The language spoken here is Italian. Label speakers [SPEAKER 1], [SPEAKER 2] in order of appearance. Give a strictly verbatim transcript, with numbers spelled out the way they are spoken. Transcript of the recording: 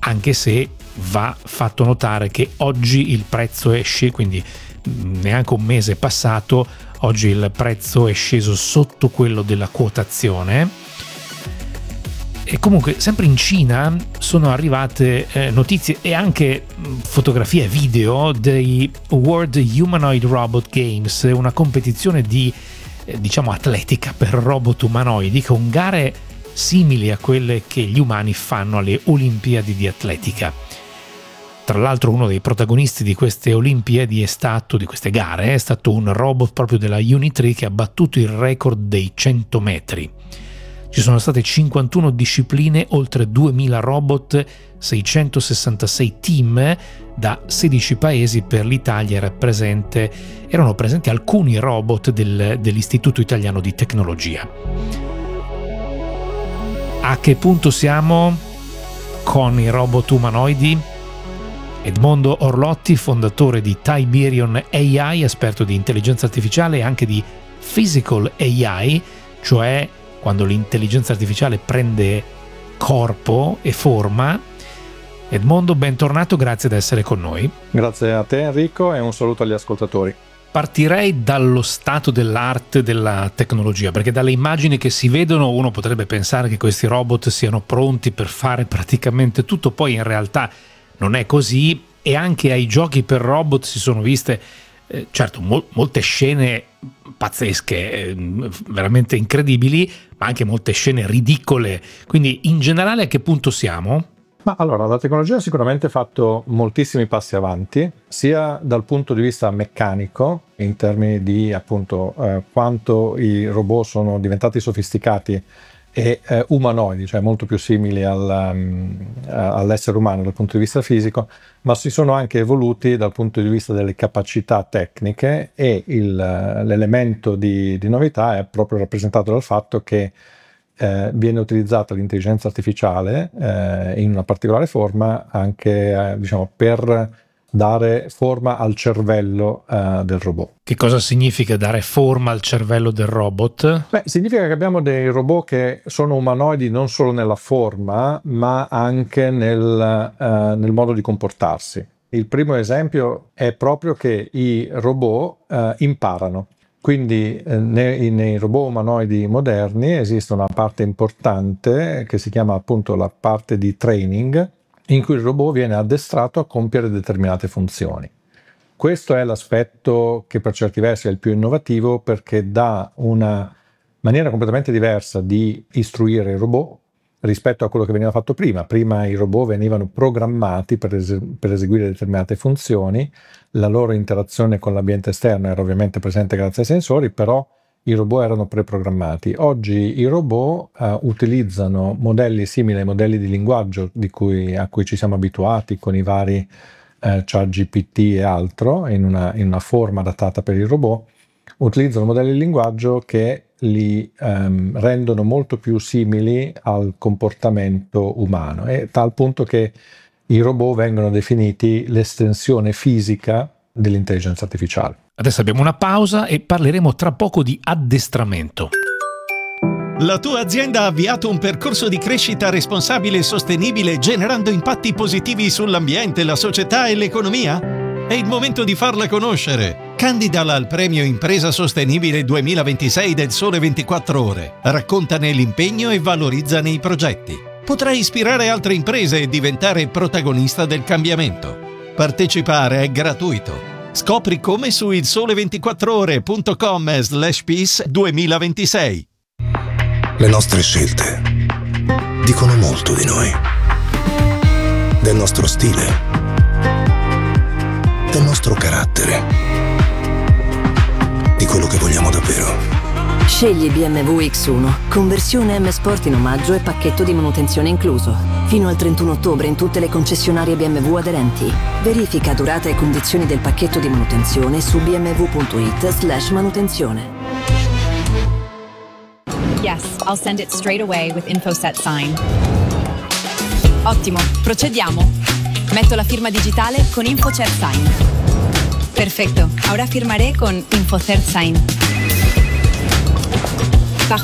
[SPEAKER 1] anche se va fatto notare che oggi il prezzo è sceso, quindi neanche un mese è passato, oggi il prezzo è sceso sotto quello della quotazione. E comunque sempre in Cina sono arrivate eh, notizie e anche fotografie e video dei World Humanoid Robot Games, una competizione di eh, diciamo atletica per robot umanoidi con gare simili a quelle che gli umani fanno alle Olimpiadi di atletica. Tra l'altro uno dei protagonisti di queste Olimpiadi è stato, di queste gare, è stato un robot proprio della Unitree che ha battuto il record dei cento metri. Ci sono state cinquantuno discipline, oltre duemila robot, seicentosessantasei team da sedici paesi. Per l'Italia era presente, erano presenti alcuni robot del, dell'Istituto Italiano di Tecnologia. A che punto siamo con i robot umanoidi? Edmondo Orlotti, fondatore di Tiberion A I, esperto di intelligenza artificiale e anche di Physical A I, cioè quando l'intelligenza artificiale prende corpo e forma. Edmondo, bentornato, grazie di essere con noi.
[SPEAKER 2] Grazie a te Enrico e un saluto agli ascoltatori.
[SPEAKER 1] Partirei dallo stato dell'arte della tecnologia, perché dalle immagini che si vedono uno potrebbe pensare che questi robot siano pronti per fare praticamente tutto, poi in realtà non è così, e anche ai giochi per robot si sono viste eh, certo mol- molte scene pazzesche, eh, veramente incredibili, ma anche molte scene ridicole. Quindi in generale a che punto siamo?
[SPEAKER 2] Ma allora, la tecnologia ha sicuramente fatto moltissimi passi avanti, sia dal punto di vista meccanico, in termini di appunto eh, quanto i robot sono diventati sofisticati e eh, umanoidi, cioè molto più simili al, um, all'essere umano dal punto di vista fisico, ma si sono anche evoluti dal punto di vista delle capacità tecniche, e il, l'elemento di, di novità è proprio rappresentato dal fatto che eh, viene utilizzata l'intelligenza artificiale eh, in una particolare forma anche eh, diciamo per dare forma al cervello uh, del robot.
[SPEAKER 1] Che cosa significa dare forma al cervello del robot?
[SPEAKER 2] Beh, significa che abbiamo dei robot che sono umanoidi non solo nella forma, ma anche nel, uh, nel modo di comportarsi. Il primo esempio è proprio che i robot uh, imparano. Quindi eh, nei, nei robot umanoidi moderni esiste una parte importante che si chiama appunto la parte di training, in cui il robot viene addestrato a compiere determinate funzioni. Questo è l'aspetto che per certi versi è il più innovativo, perché dà una maniera completamente diversa di istruire il robot rispetto a quello che veniva fatto prima. Prima i robot venivano programmati per, es- per eseguire determinate funzioni, la loro interazione con l'ambiente esterno era ovviamente presente grazie ai sensori, però i robot erano preprogrammati. Oggi i robot uh, utilizzano modelli simili ai modelli di linguaggio di cui, a cui ci siamo abituati con i vari uh, ChatGPT e altro, in una, in una forma adattata per il robot. Utilizzano modelli di linguaggio che li um, rendono molto più simili al comportamento umano, e tal punto che i robot vengono definiti l'estensione fisica dell'intelligenza artificiale.
[SPEAKER 1] Adesso abbiamo una pausa e parleremo tra poco di addestramento.
[SPEAKER 3] La tua azienda ha avviato un percorso di crescita responsabile e sostenibile, generando impatti positivi sull'ambiente, la società e l'economia? È il momento di farla conoscere. Candidala al premio Impresa Sostenibile duemilaventisei del Sole ventiquattro Ore. Raccontane l'impegno e valorizzane i progetti. Potrai ispirare altre imprese e diventare protagonista del cambiamento. Partecipare è gratuito. Scopri come su il sole ventiquattro ore punto com slash peace duemilaventisei.
[SPEAKER 4] Le nostre scelte dicono molto di noi, del nostro stile, del nostro carattere, di quello che vogliamo davvero.
[SPEAKER 5] Scegli B M W X uno, conversione M Sport in omaggio e pacchetto di manutenzione incluso. Fino al trentuno ottobre in tutte le concessionarie B M W aderenti. Verifica durata e condizioni del pacchetto di manutenzione su b m w punto i t slash manutenzione.
[SPEAKER 6] Yes, I'll send it straight away with InfoSet Sign. Ottimo, procediamo. Metto la firma digitale con InfoSet Sign. Perfecto, ahora firmaré con InfoSet Sign.